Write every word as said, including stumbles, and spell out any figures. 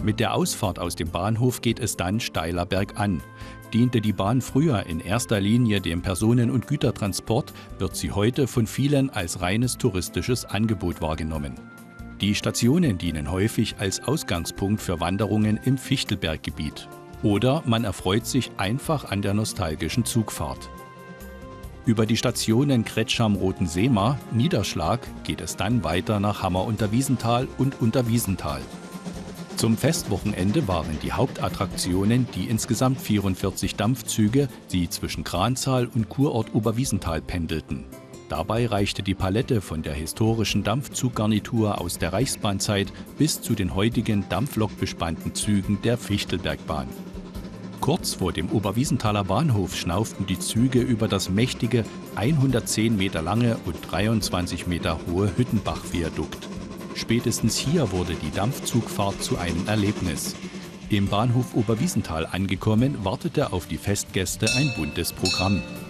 Mit der Ausfahrt aus dem Bahnhof geht es dann steiler bergan. Diente die Bahn früher in erster Linie dem Personen- und Gütertransport, wird sie heute von vielen als reines touristisches Angebot wahrgenommen. Die Stationen dienen häufig als Ausgangspunkt für Wanderungen im Fichtelberggebiet. Oder man erfreut sich einfach an der nostalgischen Zugfahrt. Über die Stationen Kretscham-Rotensema, Niederschlag geht es dann weiter nach Hammer-Unterwiesenthal und Unterwiesenthal. Zum Festwochenende waren die Hauptattraktionen die insgesamt vierundvierzig Dampfzüge, die zwischen Kranzahl und Kurort Oberwiesenthal pendelten. Dabei reichte die Palette von der historischen Dampfzuggarnitur aus der Reichsbahnzeit bis zu den heutigen dampflokbespannten Zügen der Fichtelbergbahn. Kurz vor dem Oberwiesenthaler Bahnhof schnauften die Züge über das mächtige, hundertzehn Meter lange und dreiundzwanzig Meter hohe Hüttenbach-Viadukt. Spätestens hier wurde die Dampfzugfahrt zu einem Erlebnis. Im Bahnhof Oberwiesenthal angekommen, wartete auf die Festgäste ein buntes Programm.